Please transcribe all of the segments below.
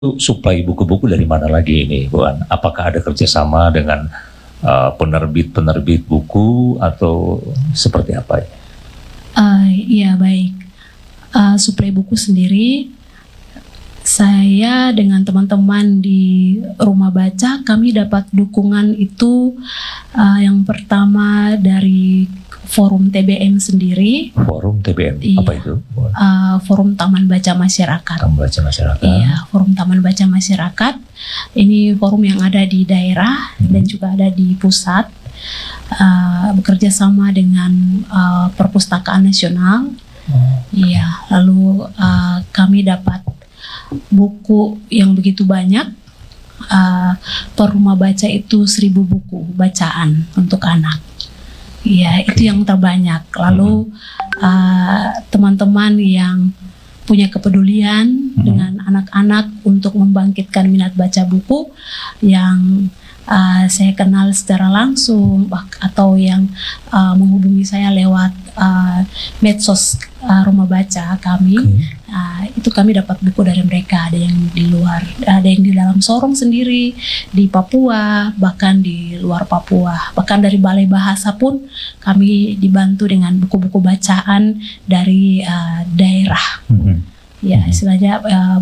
Suplai buku-buku dari mana lagi ini, Bu An? Apakah ada kerjasama dengan penerbit-penerbit buku atau seperti apa? Iya baik. Suplai buku sendiri, saya dengan teman-teman di Rumah Baca, kami dapat dukungan itu yang pertama dari Forum TBM sendiri. Forum TBM, iya. Apa itu? Forum Taman Baca Masyarakat. Taman Baca Masyarakat. Iya, Forum Taman Baca Masyarakat. Ini forum yang ada di daerah dan juga ada di pusat. Bekerja sama dengan Perpustakaan Nasional. Iya, lalu kami dapat buku yang begitu banyak. Per rumah baca itu 1.000 buku bacaan untuk anak. Iya, itu yang terbanyak. Lalu teman-teman yang punya kepedulian dengan anak-anak untuk membangkitkan minat baca buku yang saya kenal secara langsung atau yang menghubungi saya lewat medsos Rumah Baca kami. Itu kami dapat buku dari mereka, ada yang di luar, ada yang di dalam Sorong sendiri, di Papua, bahkan di luar Papua, bahkan dari Balai Bahasa pun kami dibantu dengan buku-buku bacaan dari daerah. Ya, istilahnya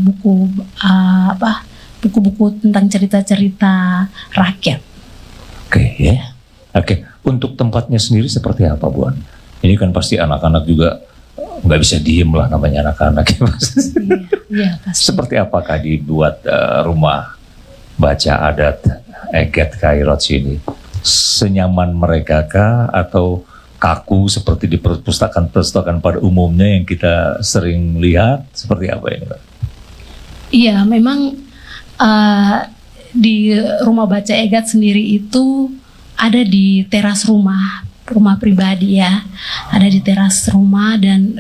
buku-buku tentang cerita-cerita rakyat. Oke. Untuk tempatnya sendiri seperti apa, Bu An? Ini kan pasti anak-anak juga nggak bisa diem lah, namanya anak-anak ya, Iya, pasti. Seperti apakah dibuat rumah baca adat Eget Kairos ini? Senyaman mereka kah atau kaku seperti di perpustakaan pada umumnya yang kita sering lihat? Seperti apa ini, Pak? Iya, memang di Rumah Baca Egat sendiri itu ada di teras rumah pribadi ya, ada di teras rumah, dan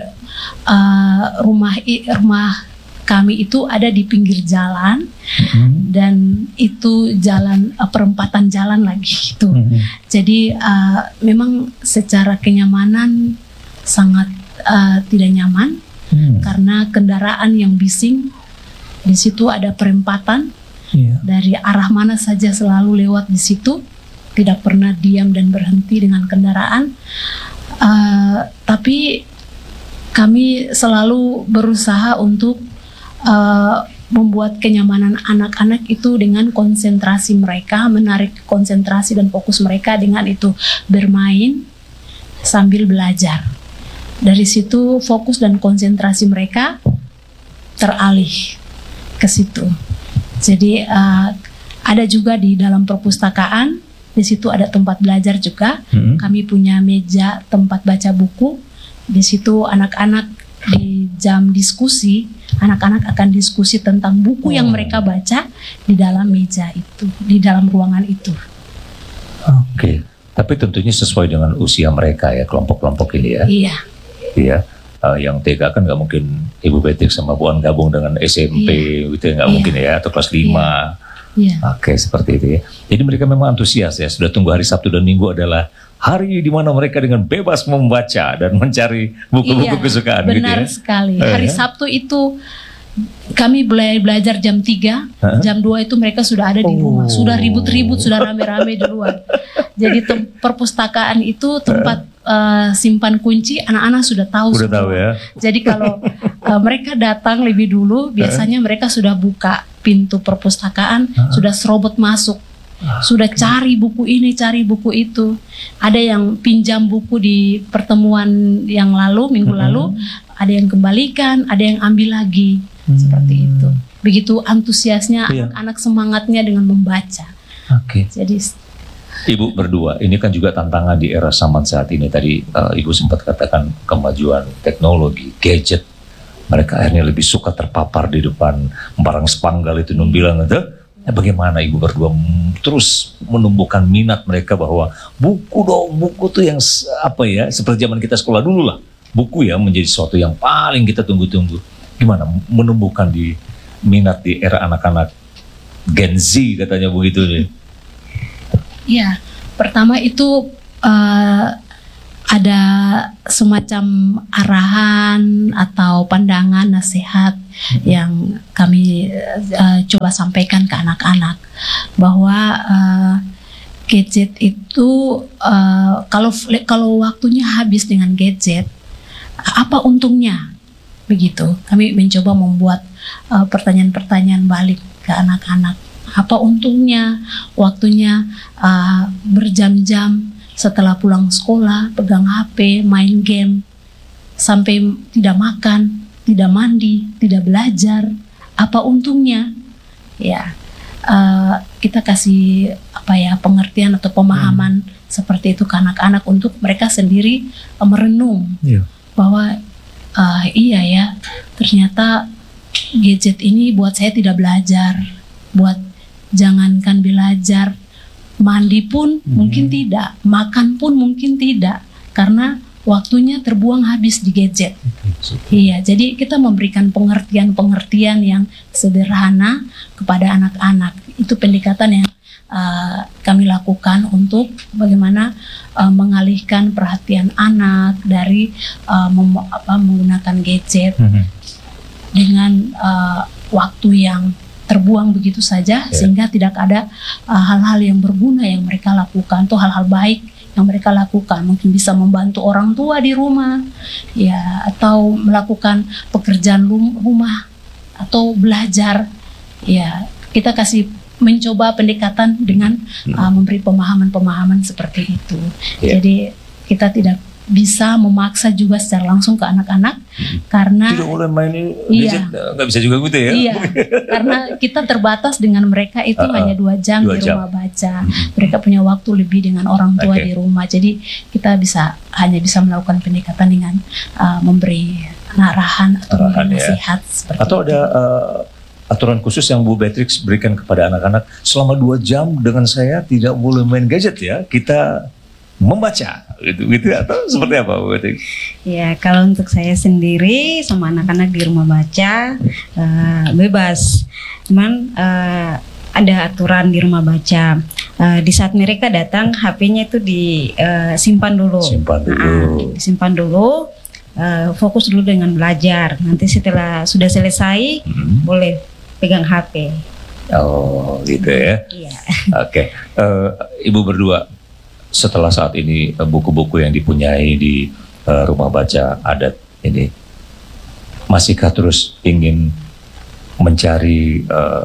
rumah kami itu ada di pinggir jalan, dan itu jalan perempatan jalan lagi itu. Jadi memang secara kenyamanan sangat tidak nyaman karena kendaraan yang bising. Di situ ada perempatan, dari arah mana saja selalu lewat di situ, tidak pernah diam dan berhenti dengan kendaraan. Tapi kami selalu berusaha untuk membuat kenyamanan anak-anak itu dengan konsentrasi mereka, menarik konsentrasi dan fokus mereka dengan itu bermain sambil belajar. Dari situ fokus dan konsentrasi mereka teralih ke situ. Jadi ada juga di dalam perpustakaan, di situ ada tempat belajar juga. Kami punya meja tempat baca buku. Di situ anak-anak di jam diskusi, anak-anak akan diskusi tentang buku yang mereka baca di dalam meja itu, di dalam ruangan itu. Oke, tapi tentunya sesuai dengan usia mereka ya, kelompok-kelompok ini ya. Iya. Yang TK kan nggak mungkin Ibu Betik sama Bu An gabung dengan SMP gitu ya, nggak mungkin ya, atau kelas 5. Oke, seperti itu ya. Jadi mereka memang antusias ya, sudah tunggu hari Sabtu dan Minggu adalah hari di mana mereka dengan bebas membaca dan mencari buku-buku kesukaan gitu ya. Benar sekali. Hari Sabtu itu kami belajar jam 3, jam 2 itu mereka sudah ada di rumah, sudah ribut-ribut, sudah rame-rame di luar. Jadi perpustakaan itu tempat simpan kunci, anak-anak sudah tahu ya. Jadi kalau mereka datang lebih dulu, biasanya mereka sudah buka pintu perpustakaan, sudah serobot masuk, sudah cari buku ini, cari buku itu. Ada yang pinjam buku di pertemuan yang lalu, minggu lalu, ada yang kembalikan, ada yang ambil lagi, seperti itu. Begitu antusiasnya anak-anak, semangatnya dengan membaca. Jadi Ibu berdua, ini kan juga tantangan di era zaman saat ini. Tadi Ibu sempat katakan kemajuan teknologi, gadget. Mereka akhirnya lebih suka terpapar di depan barang sepanggal itu. Bilang itu, bagaimana Ibu berdua terus menumbuhkan minat mereka bahwa buku tuh yang seperti zaman kita sekolah dulu lah. Buku ya menjadi sesuatu yang paling kita tunggu-tunggu. Gimana menumbuhkan di minat di era anak-anak Gen Z katanya begitu nih. Ya, pertama itu ada semacam arahan atau pandangan nasihat yang kami coba sampaikan ke anak-anak bahwa gadget itu kalau waktunya habis dengan gadget, apa untungnya? Begitu. Kami mencoba membuat pertanyaan-pertanyaan balik ke anak-anak. Apa untungnya waktunya berjam-jam setelah pulang sekolah, pegang HP, main game, sampai tidak makan, tidak mandi, tidak belajar. Apa untungnya? Ya, kita kasih pengertian atau pemahaman seperti itu ke anak-anak untuk mereka sendiri merenung bahwa iya ya, ternyata gadget ini buat saya tidak belajar, buat jangankan belajar, mandi pun mungkin tidak, makan pun mungkin tidak, karena waktunya terbuang habis di gadget. Iya, jadi kita memberikan pengertian-pengertian yang sederhana kepada anak-anak. Itu pendekatan yang kami lakukan untuk bagaimana mengalihkan perhatian anak dari menggunakan gadget dengan waktu yang terbuang begitu saja, sehingga tidak ada hal-hal yang berguna yang mereka lakukan, atau hal-hal baik yang mereka lakukan. Mungkin bisa membantu orang tua di rumah, ya, atau melakukan pekerjaan rumah, atau belajar. Ya, kita kasih mencoba pendekatan dengan memberi pemahaman-pemahaman seperti itu. Jadi kita tidak bisa memaksa juga secara langsung ke anak-anak, karena tidak boleh main gadget, nggak bisa juga gitu ya. Iya, karena kita terbatas dengan mereka itu hanya 2 jam di rumah baca. Mereka punya waktu lebih dengan orang tua di rumah, jadi kita hanya bisa melakukan pendekatan dengan memberi arahan atau memberi nasihat seperti atau itu. Ada aturan khusus yang Bu Beatrix berikan kepada anak-anak, selama 2 jam dengan saya tidak boleh main gadget ya, kita membaca gitu atau seperti apa Bu Beatrix? Ya, kalau untuk saya sendiri sama anak-anak di rumah baca bebas, cuman ada aturan di rumah baca. Di saat mereka datang, HP-nya itu disimpan dulu. Disimpan dulu, fokus dulu dengan belajar. Nanti setelah sudah selesai, boleh pegang HP. Oh, gitu ya. Iya. Oke. Ibu berdua, setelah saat ini buku-buku yang dipunyai di rumah baca adat ini, masihkah terus ingin mencari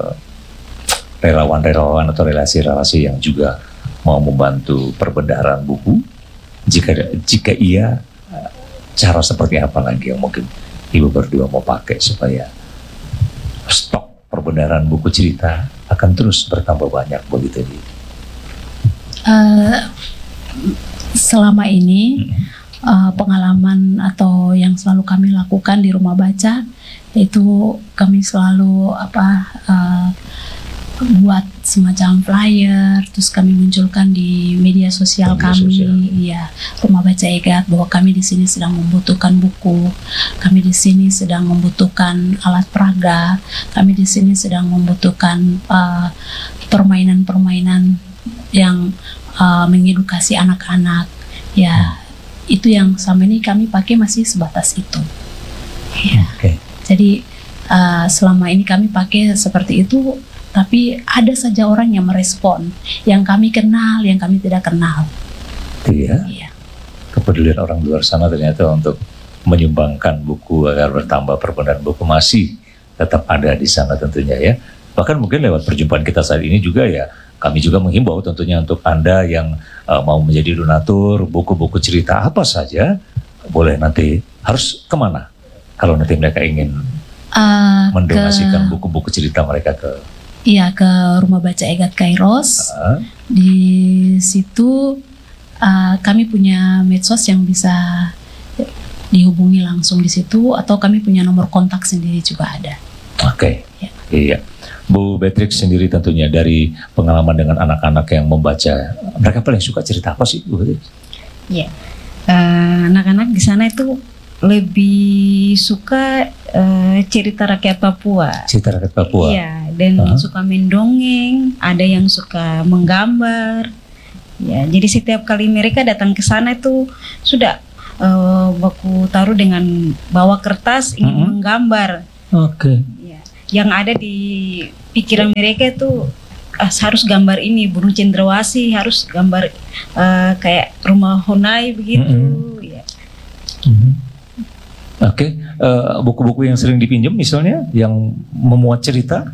relawan-relawan atau relasi-relasi yang juga mau membantu perbendaharaan buku? Jika iya, cara seperti apa lagi yang mungkin ibu berdua mau pakai supaya stok perbendaharaan buku cerita akan terus bertambah banyak begitu? Selama ini pengalaman atau yang selalu kami lakukan di rumah baca itu kami selalu buat semacam flyer, terus kami munculkan di media sosial kami, ya, Rumah Baca EGAT, bahwa kami di sini sedang membutuhkan buku, kami di sini sedang membutuhkan alat peraga, kami di sini sedang membutuhkan permainan-permainan yang mengedukasi anak-anak. Ya, itu yang selama ini kami pakai masih sebatas itu. Ya. Jadi selama ini kami pakai seperti itu, tapi ada saja orang yang merespon, yang kami kenal, yang kami tidak kenal. Iya. Kepedulian orang luar sana ternyata untuk menyumbangkan buku agar bertambah perbendaharaan buku masih tetap ada di sana tentunya ya. Bahkan mungkin lewat perjumpaan kita saat ini juga ya, kami juga menghimbau tentunya untuk Anda yang mau menjadi donatur buku-buku cerita apa saja, boleh nanti harus kemana kalau nanti mereka ingin mendonasikan buku-buku cerita mereka ke Rumah Baca EGAT Kairos. Di situ kami punya medsos yang bisa dihubungi langsung di situ, atau kami punya nomor kontak sendiri juga ada. Iya. Bu Beatrix sendiri tentunya dari pengalaman dengan anak-anak yang membaca, mereka paling suka cerita apa sih Bu Beatrix? Iya, anak-anak di sana itu lebih suka cerita rakyat Papua. Cerita rakyat Papua. Iya, dan suka mendongeng, ada yang suka menggambar. Ya, jadi setiap kali mereka datang ke sana itu sudah baku taruh dengan bawa kertas ingin menggambar. Oke. Ya, yang ada di pikiran mereka itu harus gambar ini burung cendrawasih, harus gambar kayak rumah Honai begitu. Ya. Oke. Buku-buku yang sering dipinjam misalnya yang memuat cerita?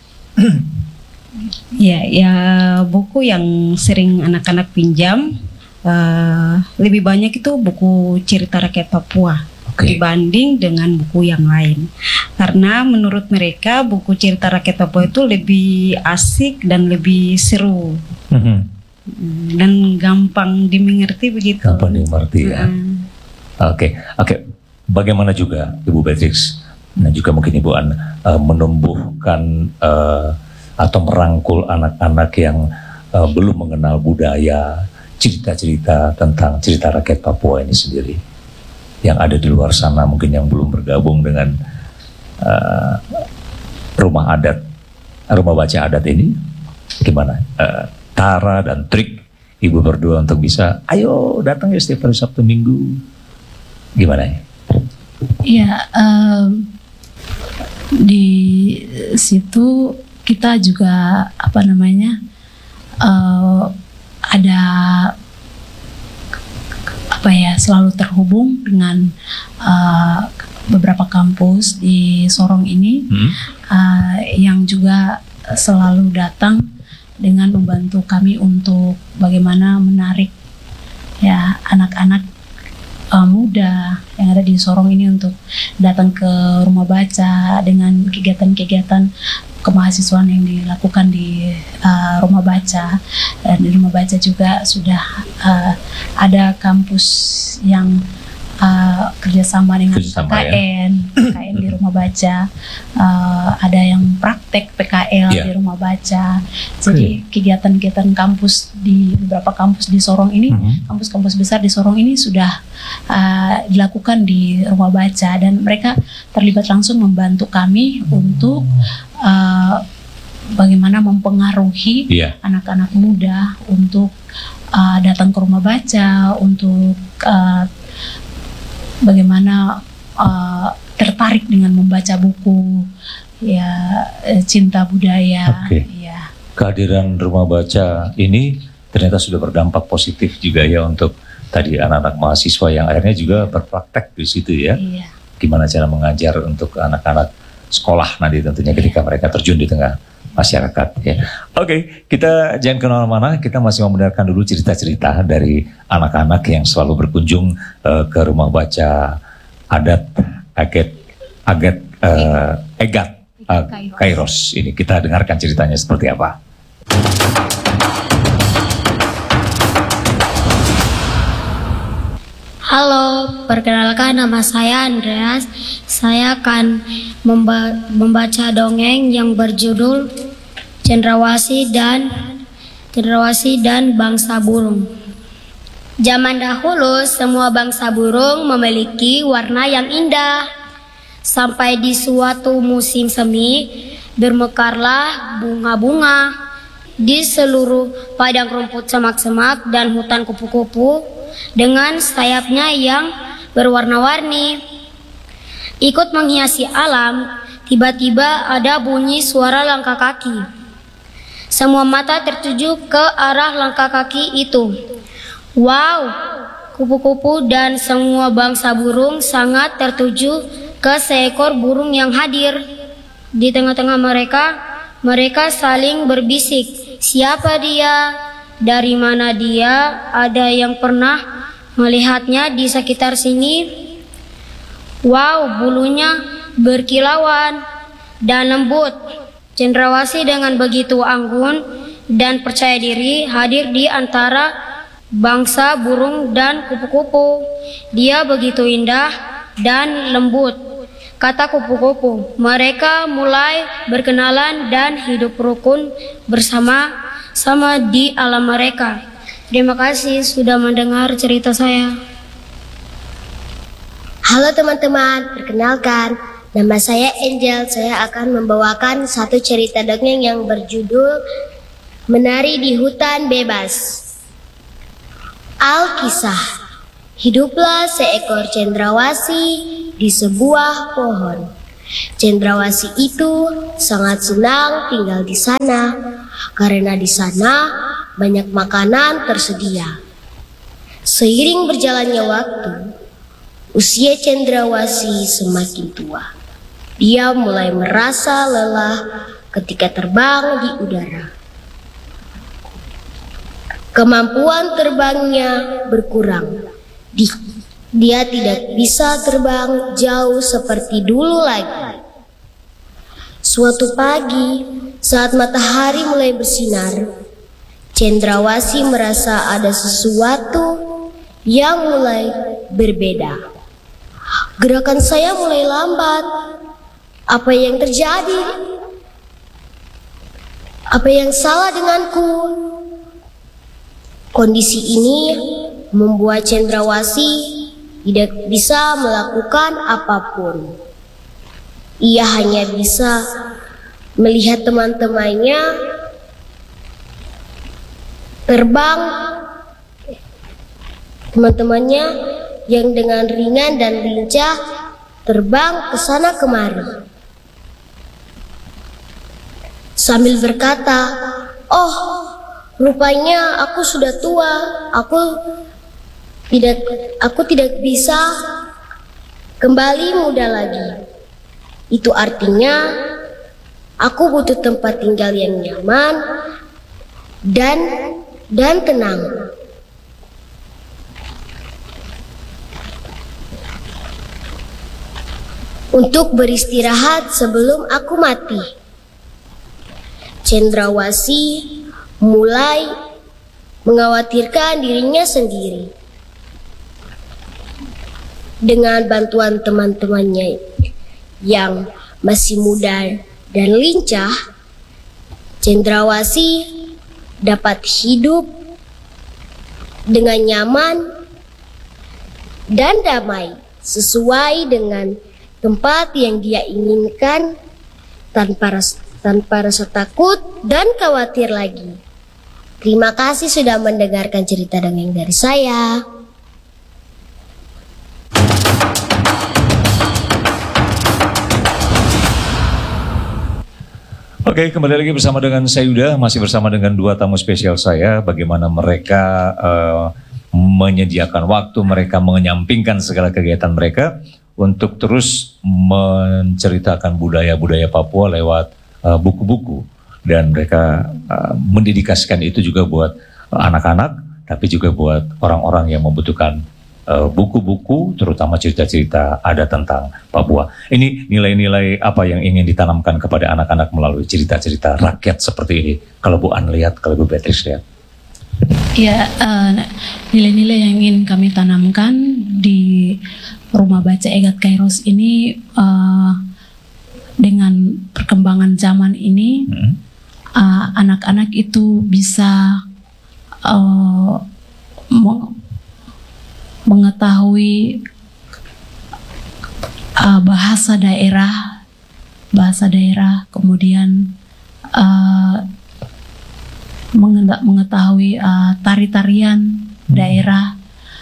Ya, buku yang sering anak-anak pinjam lebih banyak itu buku cerita rakyat Papua dibanding dengan buku yang lain. Karena menurut mereka buku cerita rakyat Papua itu lebih asik dan lebih seru. Dan gampang dimengerti begitu. Gampang dimengerti ya. Oke. Bagaimana juga Ibu Beatrix dan juga mungkin Ibu An menumbuhkan atau merangkul anak-anak yang belum mengenal budaya, cerita-cerita tentang cerita rakyat Papua ini sendiri, yang ada di luar sana mungkin yang belum bergabung dengan rumah baca adat ini, gimana cara dan trik Ibu berdua untuk bisa, ayo datang ya setiap hari Sabtu Minggu, gimana ya? Ya, di situ kita juga ada selalu terhubung dengan beberapa kampus di Sorong ini yang juga selalu datang dengan membantu kami untuk bagaimana menarik ya anak-anak muda yang ada di Sorong ini untuk datang ke rumah baca dengan kegiatan-kegiatan kemahasiswaan yang dilakukan di rumah baca. Dan di rumah baca juga sudah ada kampus yang kerjasama dengan KKN di rumah baca, ada yang praktek PKL di rumah baca. Jadi kegiatan-kegiatan kampus di beberapa kampus di Sorong ini, kampus-kampus besar di Sorong ini sudah dilakukan di rumah baca, dan mereka terlibat langsung membantu kami untuk bagaimana mempengaruhi anak-anak muda untuk datang ke rumah baca, untuk bagaimana tertarik dengan membaca buku, ya cinta budaya. Ya. Kehadiran rumah baca ini ternyata sudah berdampak positif juga ya untuk tadi anak-anak mahasiswa yang akhirnya juga berpraktek di situ ya. Iya. Gimana cara mengajar untuk anak-anak sekolah nanti tentunya ketika mereka terjun di tengah masyarakat ya. Oke, kita jangan kemana-mana, kita masih mau mendengarkan dulu cerita-cerita dari anak-anak yang selalu berkunjung ke rumah baca adat Egat Kairos ini. Kita dengarkan ceritanya seperti apa. Halo, perkenalkan nama saya Andreas. Saya akan membaca dongeng yang berjudul Cendrawasih dan Bangsa Burung. Zaman dahulu semua bangsa burung memiliki warna yang indah. Sampai di suatu musim semi, bermekarlah bunga-bunga di seluruh padang rumput semak-semak dan hutan kupu-kupu dengan sayapnya yang berwarna-warni. Ikut menghiasi alam, tiba-tiba ada bunyi suara langkah kaki. Semua mata tertuju ke arah langkah kaki itu. Wow, kupu-kupu dan semua bangsa burung sangat tertuju ke seekor burung yang hadir. Di tengah-tengah mereka saling berbisik, siapa dia? Dari mana dia? Ada yang pernah melihatnya di sekitar sini? Wow, bulunya berkilauan dan lembut. Cendrawasih dengan begitu anggun dan percaya diri hadir di antara bangsa burung dan kupu-kupu. Dia begitu indah dan lembut, kata kupu-kupu. Mereka mulai berkenalan dan hidup rukun bersama-sama di alam mereka. Terima kasih sudah mendengar cerita saya. Halo teman-teman, perkenalkan, nama saya Angel. Saya akan membawakan satu cerita dongeng yang berjudul Menari di Hutan Bebas. Alkisah. Hiduplah seekor cendrawasih di sebuah pohon. Cendrawasih itu sangat senang tinggal di sana karena di sana banyak makanan tersedia. Seiring berjalannya waktu, usia cendrawasih semakin tua. Dia mulai merasa lelah ketika terbang di udara. Kemampuan terbangnya berkurang. Dia tidak bisa terbang jauh seperti dulu lagi. Suatu pagi, saat matahari mulai bersinar, cendrawasih merasa ada sesuatu yang mulai berbeda. Gerakan saya mulai lambat. Apa yang terjadi? Apa yang salah denganku? Kondisi ini membuat cendrawasih tidak bisa melakukan apapun. Ia hanya bisa melihat teman-temannya terbang, teman-temannya yang dengan ringan dan lincah terbang ke sana kemari. Sambil berkata, "Oh, rupanya aku sudah tua. Aku tidak bisa kembali muda lagi. Itu artinya aku butuh tempat tinggal yang nyaman dan tenang." Untuk beristirahat sebelum aku mati. Cendrawasih mulai mengkhawatirkan dirinya sendiri. Dengan bantuan teman-temannya yang masih muda dan lincah, cendrawasih dapat hidup dengan nyaman dan damai sesuai dengan tempat yang dia inginkan tanpa rasa takut dan khawatir lagi. Terima kasih sudah mendengarkan cerita dongeng dari saya. Oke, kembali lagi bersama dengan saya Yuda, masih bersama dengan dua tamu spesial saya. Bagaimana mereka menyediakan waktu, mereka menyampingkan segala kegiatan mereka untuk terus menceritakan budaya-budaya Papua lewat buku-buku. Dan mereka mendedikasikan itu juga buat anak-anak, tapi juga buat orang-orang yang membutuhkan buku-buku, terutama cerita-cerita ada tentang Papua. Ini nilai-nilai apa yang ingin ditanamkan kepada anak-anak melalui cerita-cerita rakyat seperti ini? Kalau Bu An lihat, kalau Bu Beatrice lihat. Ya, nilai-nilai yang ingin kami tanamkan di Rumah Baca Egat Kairos ini dengan perkembangan zaman ini, anak-anak itu bisa mengetahui bahasa daerah, kemudian mengetahui tari-tarian daerah,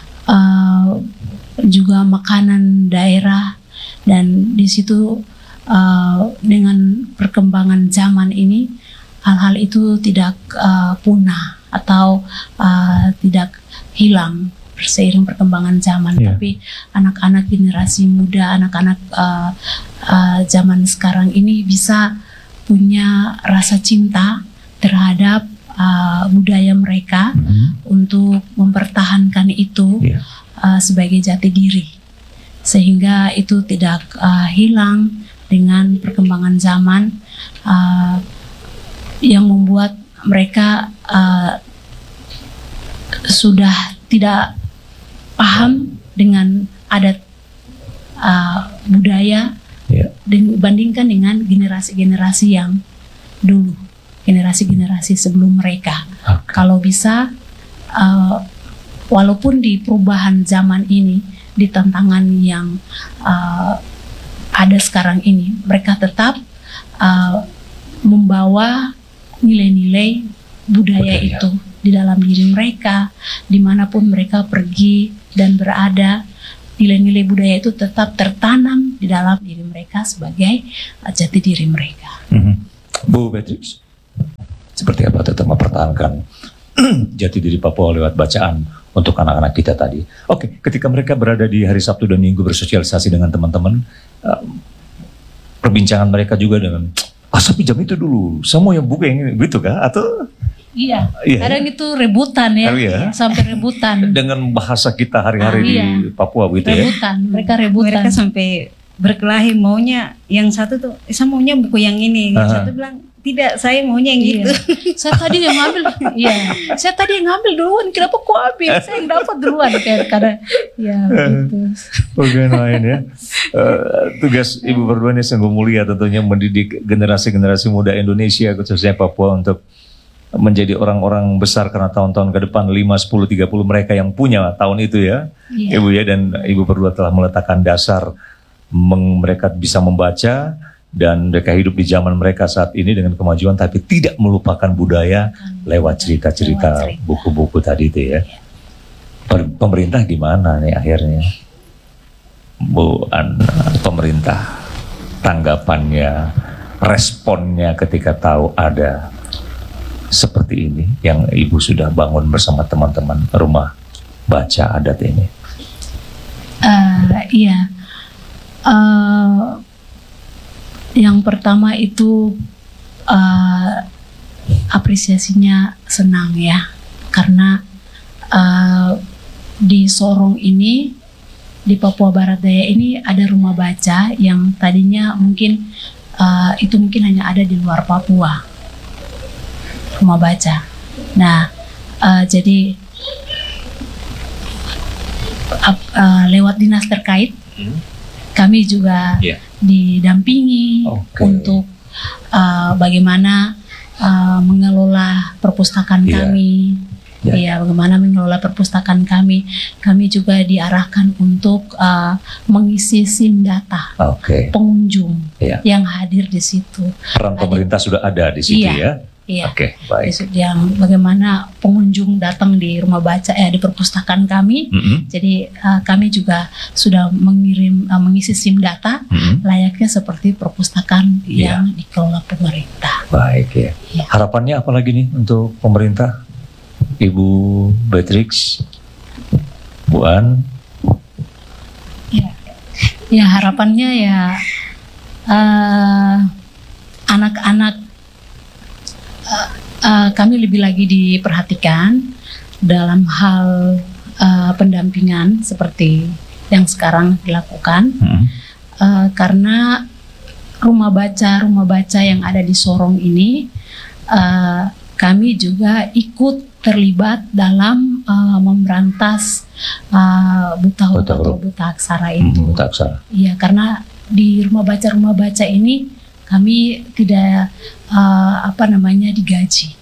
juga makanan daerah, dan di situ dengan perkembangan zaman ini hal-hal itu tidak punah atau tidak hilang seiring perkembangan zaman, tapi anak-anak generasi muda, anak-anak zaman sekarang ini bisa punya rasa cinta terhadap budaya mereka untuk mempertahankan itu sebagai jati diri, sehingga itu tidak hilang dengan perkembangan zaman yang membuat mereka sudah tidak paham dengan adat budaya dibandingkan dengan generasi-generasi yang dulu, generasi-generasi sebelum mereka. Kalau bisa, walaupun di perubahan zaman ini, di tantangan yang ada sekarang ini, mereka tetap membawa nilai-nilai budaya itu di dalam diri mereka, dimanapun mereka pergi dan berada, nilai-nilai budaya itu tetap tertanam di dalam diri mereka sebagai jati diri mereka. Bu Beatrix, seperti apa tetap mempertahankan jati diri Papua lewat bacaan untuk anak-anak kita tadi? Oke, ketika mereka berada di hari Sabtu dan Minggu bersosialisasi dengan teman-teman, perbincangan mereka juga dengan tapi jam itu dulu, semua yang buka yang ini, gitu kah? Atau Iya, kadang itu rebutan ya, sampai rebutan. Dengan bahasa kita hari-hari di Papua gitu rebutan, ya. Mereka rebutan. Mereka sampai berkelahi maunya yang satu tuh, saya maunya buku yang ini, yang satu bilang tidak, saya maunya yang gitu. Saya tadi yang ngambil, saya tadi yang ngambil duluan, kenapa kok ambil? Saya yang dapat duluan, karena begitu. Bagian lain ya. Tugas Ibu berdua ini sungguh mulia tentunya, mendidik generasi-generasi muda Indonesia khususnya Papua untuk menjadi orang-orang besar karena tahun-tahun ke depan 5, 10, 30 mereka yang punya tahun itu ya, Ibu ya, dan Ibu berdua telah meletakkan dasar mereka bisa membaca dan mereka hidup di zaman mereka saat ini dengan kemajuan, tapi tidak melupakan budaya lewat cerita-cerita buku-buku tadi itu ya. Pemerintah gimana nih akhirnya, Bu pemerintah, tanggapannya, responnya ketika tahu ada seperti ini yang Ibu sudah bangun bersama teman-teman rumah baca adat ini? Yang pertama itu apresiasinya senang ya, karena di Sorong ini, di Papua Barat Daya ini ada rumah baca yang tadinya mungkin itu mungkin hanya ada di luar Papua, rumah baca. Nah, jadi lewat dinas terkait kami juga didampingi untuk bagaimana mengelola perpustakaan kami. Bagaimana mengelola perpustakaan kami. Kami juga diarahkan untuk mengisi SIM data pengunjung yang hadir di situ. Peran pemerintah sudah ada di situ ya. Iya. Baik. Yang bagaimana pengunjung datang di rumah baca di perpustakaan kami. Jadi kami juga sudah mengisi SIM data layaknya seperti perpustakaan yang dikelola pemerintah. Baik ya. Harapannya apa lagi nih untuk pemerintah, Ibu Beatrix, Bu An? Ya harapannya ya anak-anak kami lebih lagi diperhatikan dalam hal pendampingan seperti yang sekarang dilakukan, karena rumah baca yang ada di Sorong ini kami juga ikut terlibat dalam memberantas buta huruf atau buta aksara itu. Buta aksara. Iya, karena di rumah baca ini kami tidak digaji.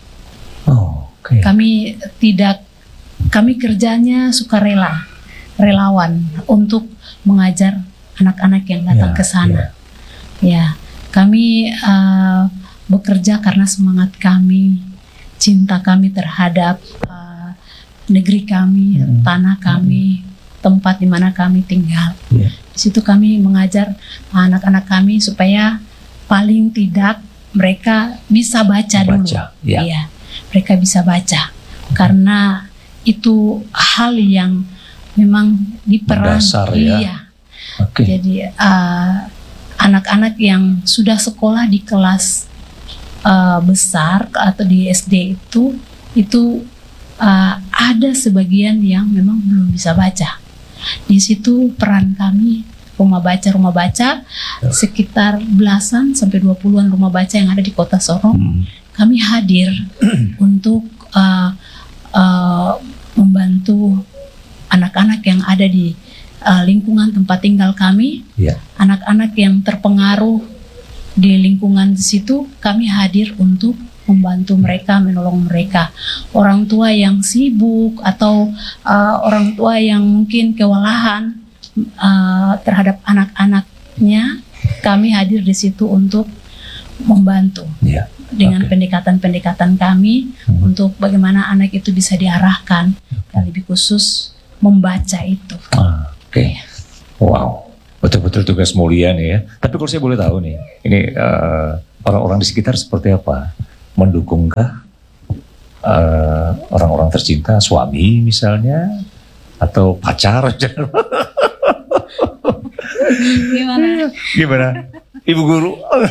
Kami kerjanya sukarela, relawan untuk mengajar anak-anak yang datang ke sana. Kami bekerja karena semangat kami, cinta kami terhadap negeri kami, tanah kami, tempat di mana kami tinggal. Di situ kami mengajar anak-anak kami supaya paling tidak mereka bisa baca dulu. Mereka bisa baca, karena itu hal yang memang diperan. Dasar ya. Jadi anak-anak yang sudah sekolah di kelas besar atau di SD itu ada sebagian yang memang belum bisa baca. Di situ peran kami rumah baca sekitar belasan sampai 20-an rumah baca yang ada di Kota Sorong. Kami hadir untuk membantu anak-anak yang ada di lingkungan tempat tinggal kami. Anak-anak yang terpengaruh di lingkungan di situ, kami hadir untuk membantu mereka, menolong mereka. Orang tua yang sibuk atau orang tua yang mungkin kewalahan terhadap anak-anaknya, kami hadir di situ untuk membantu. dengan Oke. pendekatan-pendekatan kami untuk bagaimana anak itu bisa diarahkan lebih khusus membaca itu. Oke. Wow. Betul-betul tugas mulia nih ya. Tapi kalau saya boleh tahu nih, ini orang-orang di sekitar seperti apa? Mendukungkah orang-orang tercinta, suami misalnya, atau pacar? Gimana? Gimana? Ibu guru?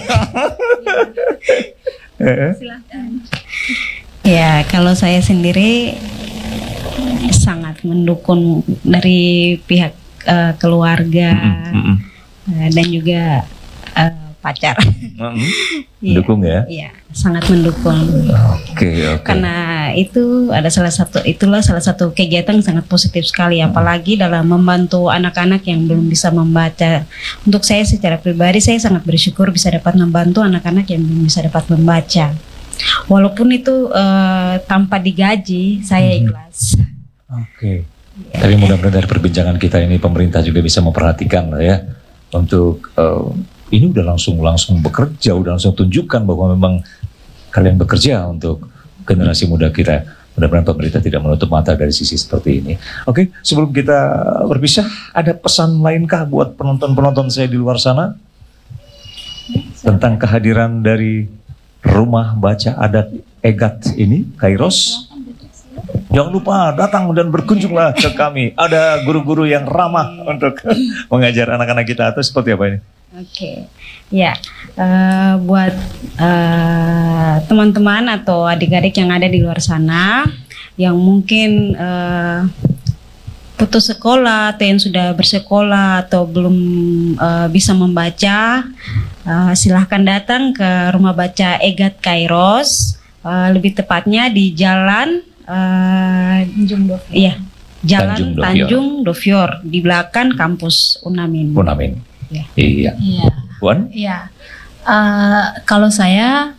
Ya, kalau saya sendiri sangat mendukung dari pihak keluarga dan juga pacar. Iya, Mendukung ya? Iya, sangat mendukung. Oke. Karena itu itulah salah satu kegiatan yang sangat positif sekali, apalagi dalam membantu anak-anak yang belum bisa membaca. Untuk saya secara pribadi, saya sangat bersyukur bisa dapat membantu anak-anak yang belum bisa dapat membaca. Walaupun itu tanpa digaji, saya ikhlas. Oke. Tapi mudah-mudahan dari perbincangan kita ini pemerintah juga bisa memperhatikan lah ya, untuk ini udah langsung bekerja, udah langsung tunjukkan bahwa memang kalian bekerja untuk generasi muda kita. Mudah-mudahan pemerintah tidak menutup mata dari sisi seperti ini. Oke, sebelum kita berpisah, ada pesan lainkah buat penonton-penonton saya di luar sana tentang kehadiran dari Rumah Baca Adat EGAT ini, Kairos? Jangan lupa datang dan berkunjunglah ke kami. Ada guru-guru yang ramah untuk mengajar anak-anak kita, atau seperti apa ini? Oke, ya, buat teman-teman atau adik-adik yang ada di luar sana yang mungkin putus sekolah atau yang sudah bersekolah atau belum bisa membaca, silahkan datang ke Rumah Baca EGAT Kairos, lebih tepatnya di Jalan Tanjung Dovior. Iya, Jalan Tanjung Dovior. Tanjung Dovior di belakang kampus Unamin. Ya. Iya. Iya. Puan? Iya. Kalau saya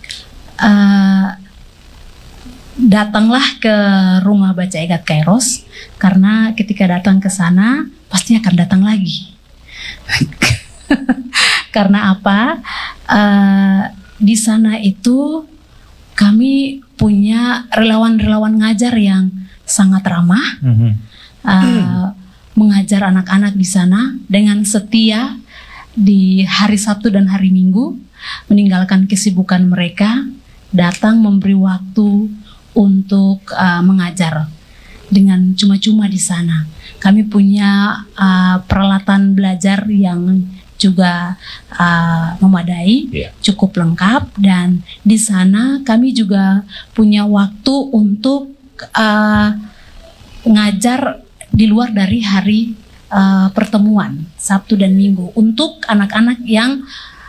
datanglah ke Rumah Baca EGAT Kairos, karena ketika datang ke sana pasti akan datang lagi. Karena apa? Di sana itu kami punya relawan-relawan ngajar yang sangat ramah. Mengajar anak-anak di sana dengan setia di hari Sabtu dan hari Minggu, meninggalkan kesibukan mereka, datang memberi waktu untuk mengajar dengan cuma-cuma di sana. Kami punya peralatan belajar yang juga memadai, cukup lengkap, dan di sana kami juga punya waktu untuk ngajar di luar dari hari pertemuan Sabtu dan Minggu untuk anak-anak yang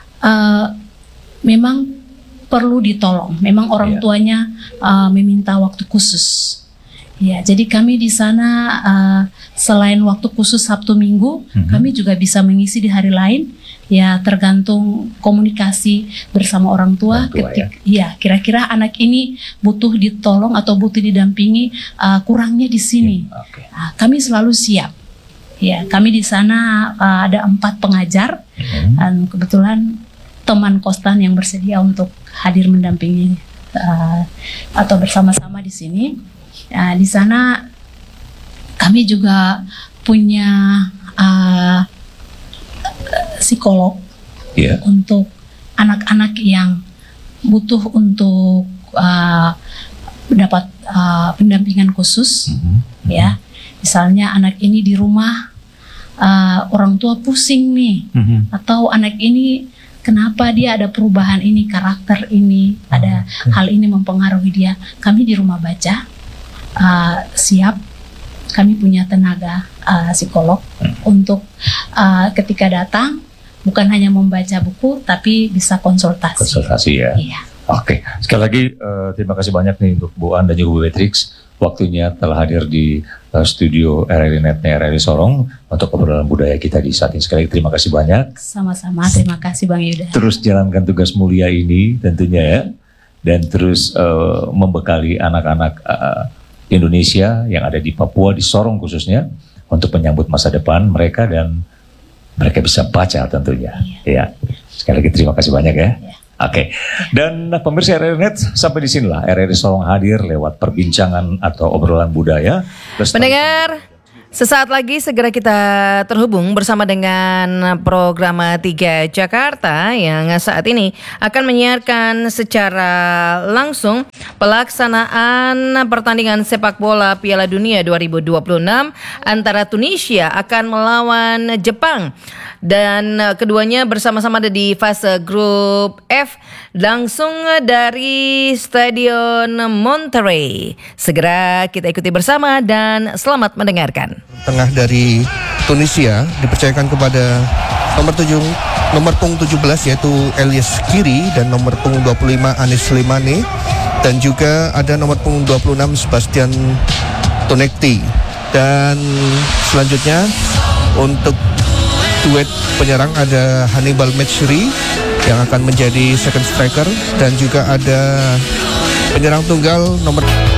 memang perlu ditolong, memang orang tuanya meminta waktu khusus. Ya, jadi kami di sana selain waktu khusus Sabtu Minggu, kami juga bisa mengisi di hari lain. Ya, tergantung komunikasi bersama orang tua. Kira-kira anak ini butuh ditolong atau butuh didampingi, kurangnya di sini. Kami selalu siap. Ya, kami di sana ada 4 pengajar, dan kebetulan teman kostan yang bersedia untuk hadir mendampingi atau bersama-sama di sini. Di sana kami juga punya psikolog untuk anak-anak yang butuh untuk mendapat pendampingan khusus. Ya, misalnya anak ini di rumah orang tua pusing nih, atau anak ini kenapa dia ada perubahan ini, karakter ini, ada hal ini mempengaruhi dia. Kami di Rumah Baca siap, kami punya tenaga psikolog untuk ketika datang bukan hanya membaca buku tapi bisa konsultasi. Konsultasi ya. Iya. Oke, sekali lagi terima kasih banyak nih untuk Bu An dan juga Bu Beatrix, waktunya telah hadir di studio RRI Netnya RRI Sorong untuk obrolan budaya kita di saat ini. Sekali lagi terima kasih banyak. Sama-sama, terima kasih Bang Yuda. Terus jalankan tugas mulia ini tentunya ya, dan terus membekali anak-anak Indonesia yang ada di Papua, di Sorong khususnya, untuk menyambut masa depan mereka dan mereka bisa baca tentunya. Ya, sekali lagi terima kasih banyak ya. Oke. Dan pemirsa RRI.net, sampai di sinilah RRI Sorong hadir lewat perbincangan atau obrolan budaya. Pendengar, sesaat lagi segera kita terhubung bersama dengan program 3 Jakarta yang saat ini akan menyiarkan secara langsung pelaksanaan pertandingan sepak bola Piala Dunia 2026 antara Tunisia akan melawan Jepang. Dan keduanya bersama-sama ada di fase grup F langsung dari Stadion Monterrey. Segera kita ikuti bersama dan selamat mendengarkan. Tengah dari Tunisia dipercayakan kepada nomor punggung 17 yaitu Elias Kiri dan nomor punggung 25 Anis Slimani, dan juga ada nomor punggung 26 Sebastian Tonekti. Dan selanjutnya untuk duet penyerang ada Hannibal Metsuri yang akan menjadi second striker, dan juga ada penyerang tunggal nomor